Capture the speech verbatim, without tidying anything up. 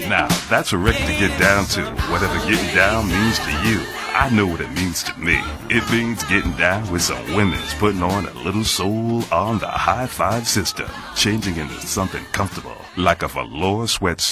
Now, that's a record to get down to. Whatever getting down means to you, I know what it means to me. It means getting down with some women's putting on a little soul on the high five system, changing into something comfortable, like a velour sweatshirt.